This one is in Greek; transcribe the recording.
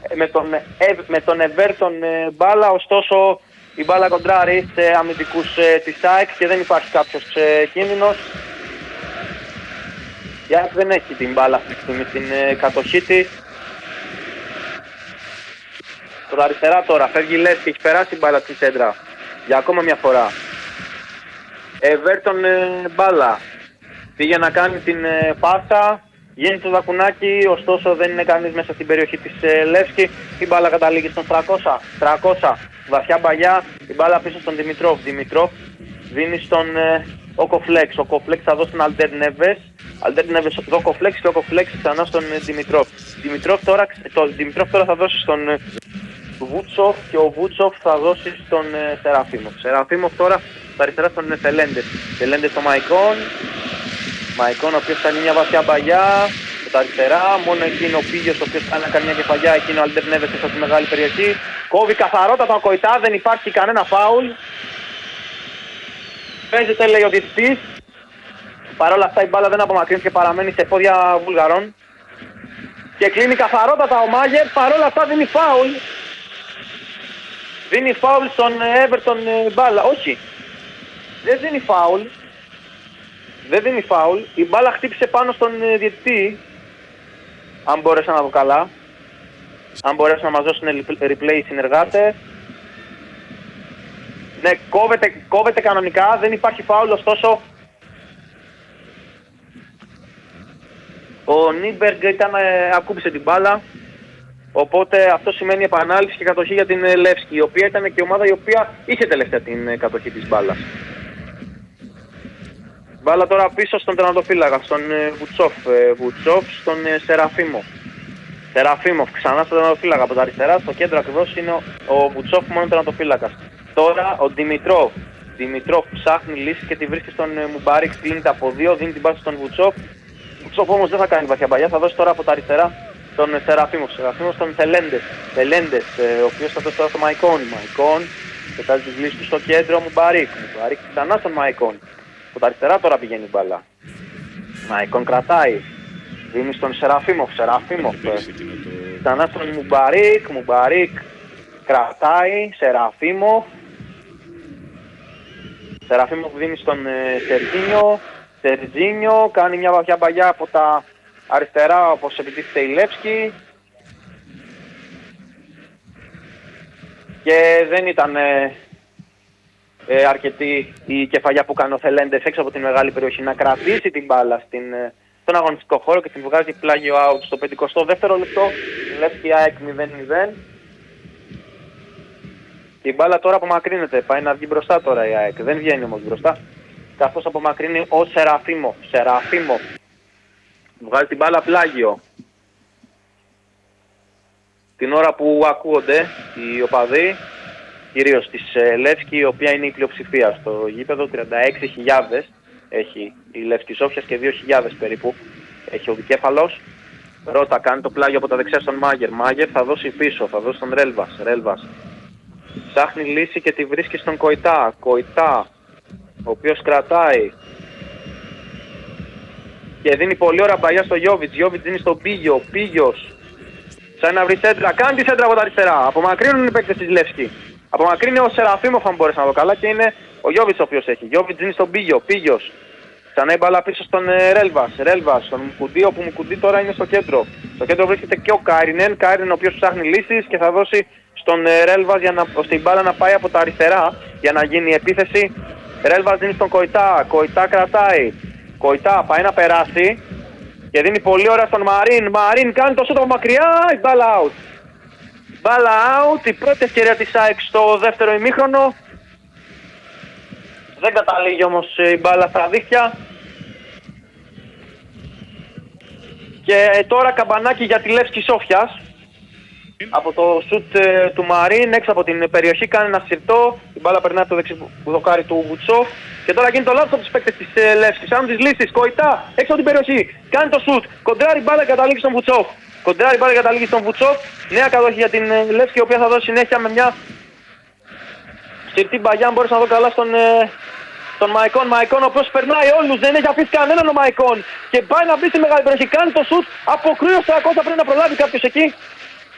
με τον Everton μπάλα, ωστόσο η μπάλα κοντράρει σε αμυντικούς της ΑΕΚ και δεν υπάρχει κάποιος κίνδυνος. Η ΑΕΚ δεν έχει την μπάλα αυτή τη στιγμή στην κατοχή της. Τώρα αριστερά τώρα, φεύγει η Λεύσκη, έχει περάσει η μπάλα στη σέντρα για ακόμα μια φορά. Everton μπάλα, πήγε να κάνει την πάσα, γίνει το δακουνάκι, ωστόσο δεν είναι κανείς μέσα στην περιοχή της Λεύσκη. Η μπάλα καταλήγει στον 300, βαθιά μπαλιά, η μπάλα πίσω στον Δημητρόφ. Δημητρόφ δίνει στον Οκοφλέξ. Οκοφλέξ θα δώσει τον Αλντέρ Νέβες. Αλντέρ Νέβες, Οκοφλέξ και Οκοφλέξ ξανά στον Δημητρόφ. Δημητρόφ τώρα θα δώσει στον Βούτσοφ και ο Βούτσοφ θα δώσει στον Σεραφίμοφ. Σεραφίμοφ τώρα στα αριστερά στον Θελέντες. Θελέντες στο Μαϊκόν. Μαϊκόν ο οποίος κάνει μια βαθιά μπαγιά. Στα αριστερά, μόνο εκείνο ο Πίγιος ο οποίος κάνει μια κεφαλιά. Εκείνο ο Αλντέρ Νέβες στη μεγάλη περιοχή. Κόβει καθαρότατα ο Κοϊτά, δεν υπάρχει κανένα φάουλ. Παίζεται, λέει ο διαιτητής. Παρ' όλα αυτά η μπάλα δεν απομακρύνθηκε, παραμένει σε πόδια Βουλγαρών. Και κλείνει καθαρότατα ο Μάγερ, παρ' όλα αυτά δίνει φάουλ. Δίνει φάουλ στον Everton μπάλα. Όχι. Δεν δίνει φάουλ. Δεν δίνει φάουλ. Η μπάλα χτύπησε πάνω στον διαιτητή. Αν μπόρεσα να δω καλά. Αν μπορέσουν να μας δώσουν replay οι συνεργάτες. Ναι, κόβεται κανονικά. Δεν υπάρχει φάουλ, ωστόσο ο Νίμπεργκ ακούμπησε την μπάλα. Οπότε αυτό σημαίνει επανάληψη και κατοχή για την Λεύσκη, η οποία ήταν και η ομάδα η οποία είχε τελευταία την κατοχή της μπάλας. Μπάλα τώρα πίσω στον τερματοφύλακα, στον Βουτσόφ. Βουτσόφ στον Σεραφίμοφ. Σεραφίμοφ ξανά στον τερματοφύλακα από τα αριστερά. Στο κέντρο ακριβώς είναι ο Βουτσόφ, μόνο τερματοφύλακας. Τώρα ο Δημητρόφ. Δημητρόφ ψάχνει λύση και τη βρίσκει στον Μουμπάρικ. Κλείνεται από δύο, δίνει την πάση στον Βουτσόφ. Βουτσόφ όμως δεν θα κάνει βαθιά παλιά, θα δώσει τώρα από τα αριστερά τον Σεραφίμοφ. Σεραφίμοφ στον Θελέντες. Θελέντες, ο οποίος θα δώσει τώρα στο Μαϊκόν. Μαϊκόν, πετάζει τις λύσεις του στο κέντρο. Μουμπάρικ. Μουμπάρικ ξανά στον Μαϊκόν. Από τα αριστερά τώρα πηγαίνει η μπάλα. Μαϊκόν κρατάει. Δίνει στον Σεραφίμοφ. Σεραφίμοφ. Ξανά στον Μουμπάρικ. Μουμπάρικ κρατάει. Σεραφίμοφ. Σεραφίμοφ δίνει στον Σερτζίνιο. Σερτζίνιο κάνει μια βαθιά μπαγιά από τα αριστερά όπως επιτίθεται η Λεύσκη. Και δεν ήταν αρκετή η κεφαλιά που κάνει ο Θελέντες έξω από την μεγάλη περιοχή να κρατήσει την μπάλα στον αγωνιστικό χώρο και την βγάζει πλάγιο out στο 52ο λεπτό. Η Λεύσκη ΑΕΚ 0-0. Και η μπάλα τώρα απομακρύνεται, πάει να βγει μπροστά τώρα η ΑΕΚ. Δεν βγαίνει όμως μπροστά, καθώς απομακρύνει ο Σεραφίμοφ. Σεραφίμοφ βγάζει την μπάλα πλάγιο. Την ώρα που ακούγονται οι οπαδοί, κυρίως της Λεύσκη, η οποία είναι η πλειοψηφία στο γήπεδο, 36.000 έχει η Λεύσκη Σόφιας και 2.000 περίπου έχει ο δικέφαλος. Ρώτα κάνει το πλάγιο από τα δεξιά στον Μάγερ. Μάγερ θα δώσει πίσω, θα δώσει στον Ρέλβας. Ρέλβας ψάχνει λύση και τη βρίσκει στον Κοϊτά. Κοϊτά, ο οποίος κρατάει και δίνει πολύ ωραία μπαγιά στο Γιόβιτς. Γιόβιτς δίνει στον Πίγιο. Πίγιος σαν να βρει σέντρα, κάνει τη σέντρα από τα αριστερά. Απομακρύνουν οι παίκτες της Λεύσκη. Απομακρύνει ο Σεραφίμοφ, αν μπορέσει να δω καλά, και είναι ο Γιόβιτς ο οποίος έχει. Γιόβιτς δίνει στον Πίγιο. Πίγιος ξανά η μπάλα πίσω στον Ρέλβας. Ρέλβας στον Μουκουντή, όπου Μουκουντή τώρα είναι στο κέντρο. Στο κέντρο βρίσκεται και ο Κάινεν. Κάινεν ο οποίος ψάχνει λύσεις και θα δώσει στον Ρέλβας ώστε η μπάλα να πάει από τα αριστερά για να γίνει η επίθεση. Ρέλβας δίνει στον Κοϊτά. Κοϊτά κρατάει. Κοϊτά πάει να περάσει και δίνει πολύ ωραία στον Μαρίν. Μαρίν κάνει το σούτ από μακριά. Η μπάλα out. Μπάλα out. Η πρώτη ευκαιρία της ΑΕΚ στο δεύτερο ημίχρονο. Δεν καταλήγει όμως η μπάλα στα δίχτυα. Και τώρα καμπανάκι για τη Λεύσκη Σόφιας. Από το σουτ του Μαρίν έξω από την περιοχή κάνει ένα συρτό. Η μπάλα περνάει από το δεξιδοκάρι του Βουτσόφ. Και τώρα γίνει το λάθος από τους παίκτες της Λεύσκης. Κάνουν τις λύσεις. Κοϊτά έξω από την περιοχή. Κάνει το σουτ. Κοντράρει μπάλα και καταλήγει στον Βουτσόφ. Κοντράρει μπάλα και καταλήγει στον Βουτσόφ. Νέα κατοχή για την Λεύσκη, η οποία θα δώσει συνέχεια με μια συρτή μπαγιά. Αν μπορείς να δω καλά στον Μαϊκόν. Μαϊκόν ο οποίος περνάει όλους. Δεν έχει αφήσει κανέναν ο Μαϊκόν. Και πάει να μπει στη μεγάλη περιοχή. Κάνει το σουτ. Αποκρούει ως 300. Πρέπει να προλάβει κάποιος εκεί.